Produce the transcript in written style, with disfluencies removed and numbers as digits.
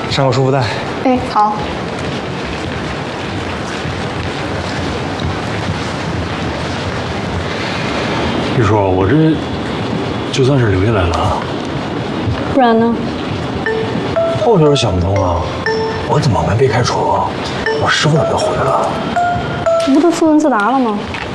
上个束缚带。 哎，好。 玉叔，我这就算是留下来了啊， 不然呢？ 我有点想不通啊，我怎么没被开除？我师傅咋就回来了？ 这不都自问自答了吗？